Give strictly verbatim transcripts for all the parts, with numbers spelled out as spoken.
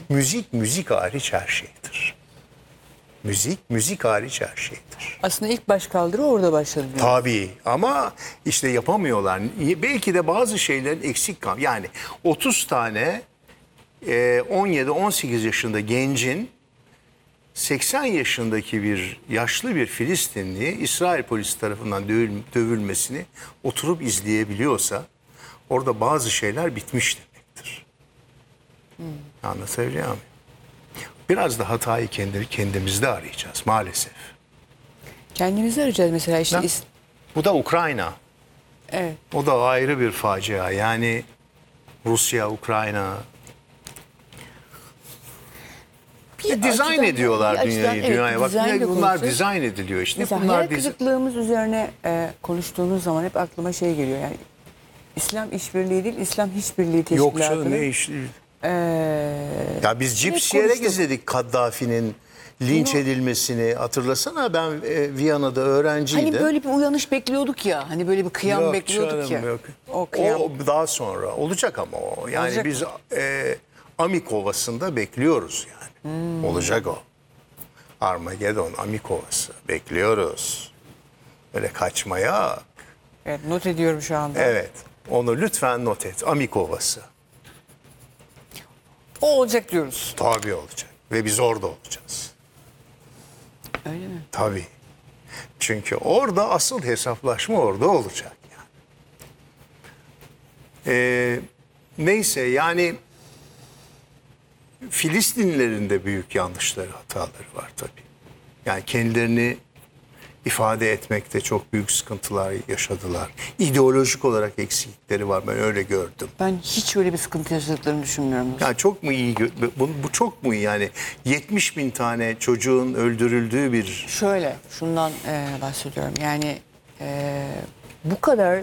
Müzik, müzik hariç her şeydir. Müzik, müzik hariç her şeydir. Aslında ilk başkaldırı orada başladı. diyor. Tabii ama işte yapamıyorlar. Belki de bazı şeylerin eksik kal. Yani otuz tane e, on yedi on sekiz yaşında gencin seksen yaşındaki bir yaşlı bir Filistinli İsrail polisi tarafından dövül, dövülmesini oturup izleyebiliyorsa orada bazı şeyler bitmiş demektir. Hmm. Anlatabiliyor muyum? Biraz da hatayı kendi, kendimizde arayacağız maalesef. Kendimizi arayacağız mesela işte. Ne? is- Bu da Ukrayna. Evet. O da ayrı bir facia. Yani Rusya, Ukrayna. Bir Dizayn açıdan- ediyorlar bir açıdan, dünyayı. evet, dünyaya. Bak dizayn da bunlar konuşuyoruz. dizayn ediliyor işte. Mesela bunlar hayal diz- kırıklığımız üzerine e, konuştuğumuz zaman hep aklıma şey geliyor. Yani İslam işbirliği değil, İslam hiçbirliği Yok teşkilatı. canım ne iş. Ee, Ya biz cips hep yiyerek konuştuk. izledik Kaddafi'nin linç Bunu- edilmesini. Hatırlasana ben e, Viyana'da öğrenciydim. Hani böyle bir uyanış bekliyorduk ya. Hani böyle bir kıyam Yok bekliyorduk canım, ya. yok. O kıyam. O daha sonra olacak ama o. Yani Olacak biz e, Amik Ovası'nda bekliyoruz yani. Hmm. Olacak o. Armageddon, Amik Ovası bekliyoruz. Öyle kaçmaya. Evet, not ediyorum şu anda. Evet. Onu lütfen not et. Amik Ovası. O olacak diyoruz. Tabii olacak. Ve biz orada olacağız. Öyle mi? Tabii. Çünkü orada asıl hesaplaşma orada olacak yani. Ee, neyse yani Filistinlilerin de büyük yanlışları, hataları var tabii. Yani kendilerini ifade etmekte çok büyük sıkıntılar yaşadılar. İdeolojik olarak eksiklikleri var. Ben öyle gördüm. Ben hiç öyle bir sıkıntı yaşadıklarını düşünmüyorum. Yani çok mu iyi? gö- Bu, bu çok mu iyi? Yani yetmiş bin tane çocuğun öldürüldüğü bir... Şöyle, şundan e, bahsediyorum. Yani e, bu kadar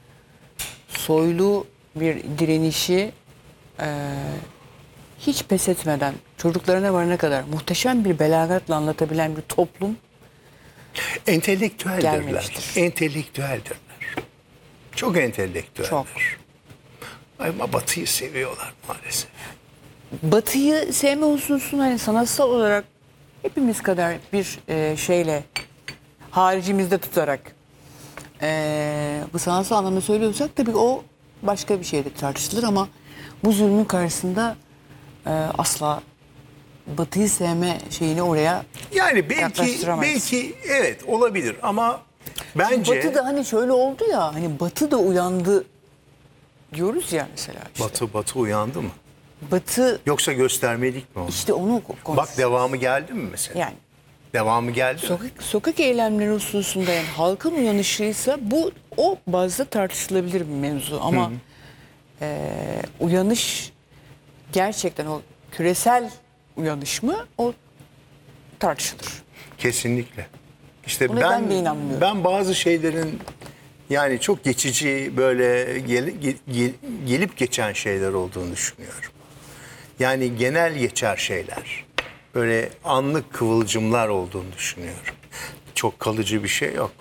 soylu bir direnişi e, hiç pes etmeden çocuklarına varana kadar muhteşem bir belagatla anlatabilen bir toplum Entelektüeldirler. Gelmemiştir. Entelektüeldirler. Çok entelektüeller. Çok. Ama Batı'yı seviyorlar maalesef. Batı'yı sevme hususunu hani sanatsal olarak hepimiz kadar bir e, şeyle haricimizde tutarak e, bu sanatsal anlamda söylüyorsak tabii o başka bir şeyde tartışılır ama bu zulmün karşısında e, asla Batı'yı sevme şeyini oraya Yani belki yaklaştıramayız. belki evet olabilir ama bence Batı da hani şöyle oldu ya hani Batı da uyandı diyoruz ya mesela işte. Batı Batı uyandı mı? Batı Yoksa göstermelik mi onu? işte onu konuş. Bak devamı geldi mi mesela? Yani Devamı geldi mi? sokak, sokak eylemleri hususunda yani halkın uyanışıysa bu o bazda tartışılabilir bir mevzu ama e, uyanış gerçekten o küresel uyanış mı o tartışılır. Kesinlikle. İşte Buna ben ben de inanmıyorum. ben bazı şeylerin yani çok geçici böyle gel- ge- ge- gelip geçen şeyler olduğunu düşünüyorum. Yani genel geçer şeyler. Böyle anlık kıvılcımlar olduğunu düşünüyorum. Çok kalıcı bir şey yok.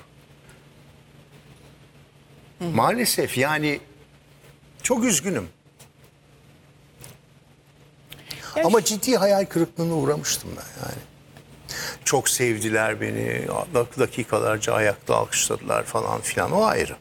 Maalesef yani çok üzgünüm. Ya Ama şu- ciddi hayal kırıklığına uğramıştım ben yani. Çok sevdiler beni, dak- dakikalarca ayakta alkışladılar falan filan, o ayrı.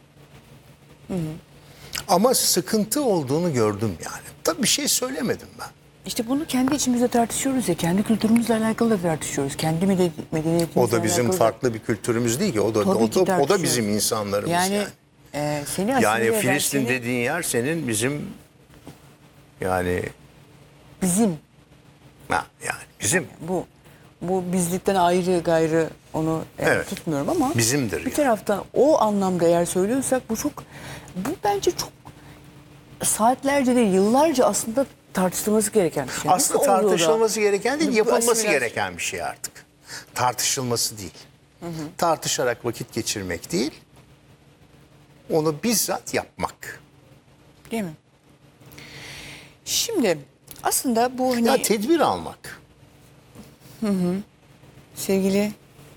Ama sıkıntı olduğunu gördüm yani. Tabii bir şey söylemedim ben. İşte bunu kendi içimizde tartışıyoruz ya kendi kültürümüzle alakalı da tartışıyoruz. Kendi mede- medeniyetimizle O da bizim alakalı da- farklı bir kültürümüz değil ki. O da Tabii o ki da, o da tartışıyoruz. bizim insanlarımız yani. Yani, e, seni aslında Yani ben Filistin seni- dediğin yer senin bizim yani bizim ha, yani bizim bu bu bizlikten ayrı gayrı onu e, Evet. tutmuyorum ama Bizimdir bir yani. taraftan o anlamda eğer söylüyorsak bu çok bu bence çok saatlerce değil yıllarca aslında tartışılması gereken bir şey. aslında Nasıl oluyor da- tartışılması gereken değil, bu yapılması asimilasyon- gereken bir şey artık. Tartışılması değil. Tartışarak vakit geçirmek değil. Onu bizzat yapmak. Değil mi? Şimdi aslında bu hani Ya tedbir almak. sevgili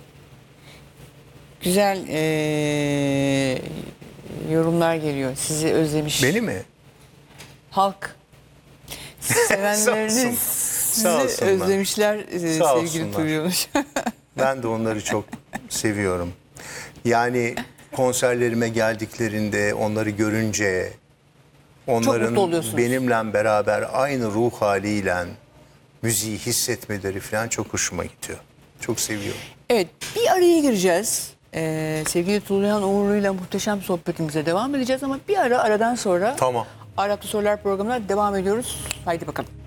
güzel eee, yorumlar geliyor. Sizi özlemiş. Beni mi? Halk sevenleriniz Sağ Sizi olsunlar. özlemişler e, Sağ sevgili olsunlar. Tuğyunuş. Ben de onları çok seviyorum. Yani konserlerime geldiklerinde onları görünce onların mutlu oluyorsunuz. benimle beraber aynı ruh haliyle müziği hissetmeleri falan çok hoşuma gidiyor. Çok seviyorum. Evet, bir araya gireceğiz. Ee, sevgili Tuğlayan Uğurlu'yla muhteşem sohbetimize devam edeceğiz ama bir ara aradan sonra Tamam. Araplı Sorular programına devam ediyoruz. Haydi bakalım.